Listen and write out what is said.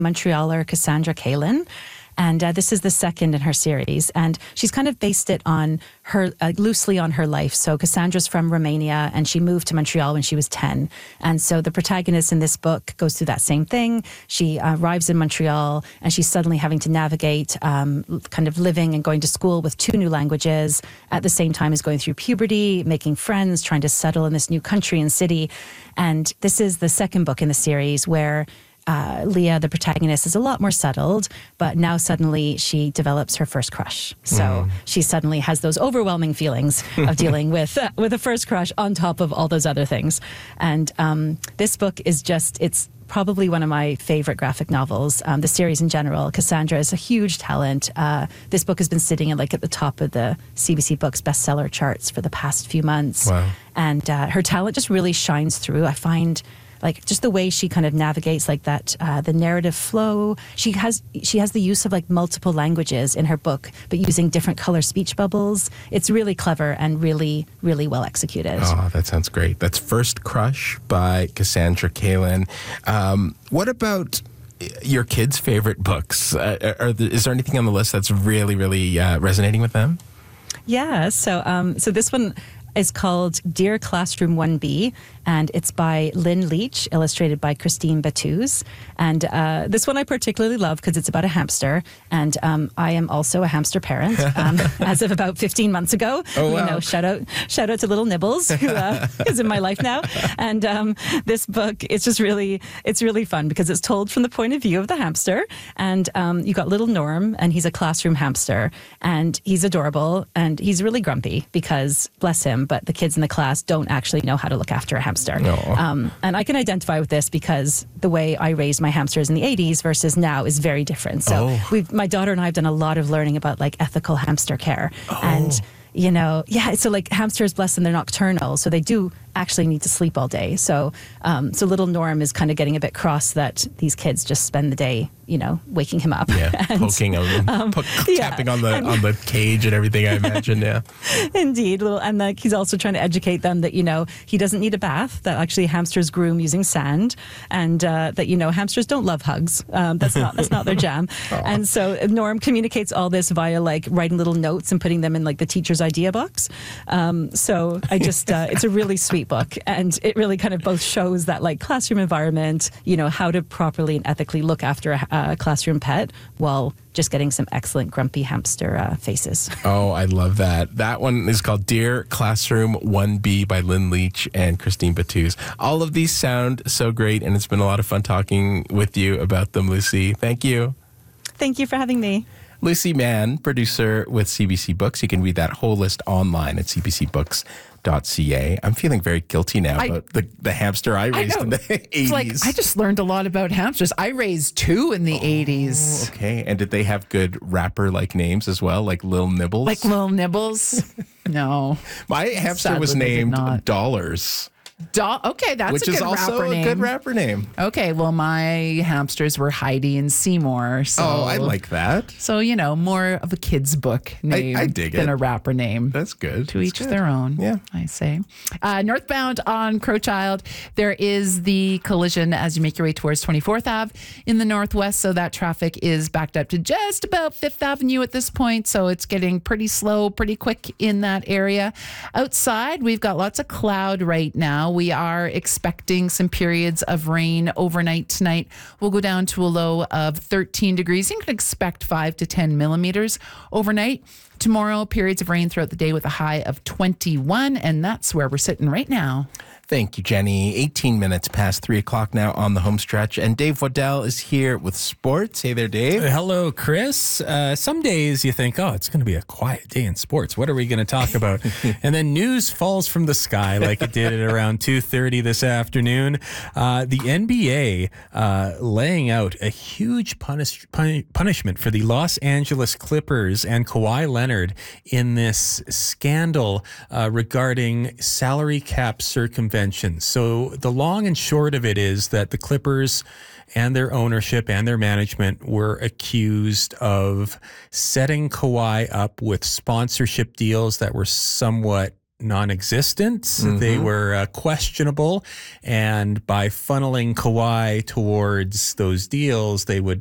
Montrealer Cassandra Kalin. And this is the second in her series. And she's kind of based it on her, loosely on her life. So Cassandra's from Romania and she moved to Montreal when she was 10. And so the protagonist in this book goes through that same thing. She arrives in Montreal and she's suddenly having to navigate kind of living and going to school with 2 new languages at the same time as going through puberty, making friends, trying to settle in this new country and city. And this is the second book in the series where Leah, the protagonist, is a lot more settled, but now suddenly she develops her first crush. So she suddenly has those overwhelming feelings of dealing with a first crush on top of all those other things. And this book is it's probably one of my favorite graphic novels, the series in general. Cassandra is a huge talent. This book has been sitting at the top of the CBC Books bestseller charts for the past few months. Wow. And her talent just really shines through. I find just the way she kind of navigates that, the narrative flow. She has the use of multiple languages in her book, but using different color speech bubbles. It's really clever and really, really well executed. Oh, that sounds great. That's First Crush by Cassandra Kalin. What about your kids' favorite books? Is there anything on the list that's really, really resonating with them? Yeah. So this one is called Dear Classroom 1B, and it's by Lynn Leach, illustrated by Christine Batuz. And this one I particularly love because it's about a hamster, and I am also a hamster parent as of about 15 months ago. Oh, wow. Shout out to Little Nibbles, who is in my life now. And this book, it's really fun because it's told from the point of view of the hamster. And you got little Norm, and he's a classroom hamster, and he's adorable, and he's really grumpy because, bless him, but the kids in the class don't actually know how to look after a hamster. No. And I can identify with this because the way I raised my hamsters in the 80s versus now is very different. So my daughter and I have done a lot of learning about ethical hamster care. And so hamsters, bless them, they're nocturnal, so they do actually need to sleep all day. So little Norm is kind of getting a bit cross that these kids just spend the day, waking him up. Yeah, and, poking him, tapping on the cage and everything, I imagine, yeah. Indeed. And he's also trying to educate them that, he doesn't need a bath, that actually hamsters groom using sand, and that, hamsters don't love hugs. That's not their jam. And so Norm communicates all this via writing little notes and putting them in the teacher's idea box. So I just, it's a really sweet book, and it really kind of both shows that classroom environment, how to properly and ethically look after a classroom pet while just getting some excellent grumpy hamster faces. Oh, I love that. That one is called Dear Classroom 1B by Lynn Leach and Christine Batuz. All of these sound so great, and it's been a lot of fun talking with you about them, Lucy. Thank you. Thank you for having me. Lucy Mann, producer with CBC Books. You can read that whole list online at cbcbooks.ca. I'm feeling very guilty now about the hamster I raised in the 80s. It's I just learned a lot about hamsters. I raised 2 in the 80s. Okay. And did they have good rapper-like names as well, like Lil Nibbles? Like Lil Nibbles? No. My hamster was named Dollars. Okay, that's which a good is also rapper a name. good rapper name. Okay, well, my hamsters were Heidi and Seymour. So, I like that. So, more of a kid's book name I dig than it. a rapper name. That's good. To each their own, Yeah. I say. Northbound on Crowchild, there is the collision as you make your way towards 24th Ave in the northwest. So that traffic is backed up to just about 5th Avenue at this point. So it's getting pretty slow, pretty quick in that area. Outside, we've got lots of cloud right now. We are expecting some periods of rain overnight tonight. We'll go down to a low of 13 degrees. You can expect 5 to 10 millimeters overnight. Tomorrow, periods of rain throughout the day with a high of 21, and that's where we're sitting right now. Thank you, Jenny. 18 minutes past 3 o'clock now on the home stretch. And Dave Waddell is here with sports. Hey there, Dave. Hello, Chris. Some days you think, it's going to be a quiet day in sports. What are we going to talk about? And then news falls from the sky like it did at around 2:30 this afternoon. The NBA laying out a huge punishment for the Los Angeles Clippers and Kawhi Leonard in this scandal regarding salary cap circumvention. So the long and short of it is that the Clippers and their ownership and their management were accused of setting Kawhi up with sponsorship deals that were somewhat non-existent. They were questionable, and by funneling Kawhi towards those deals, they would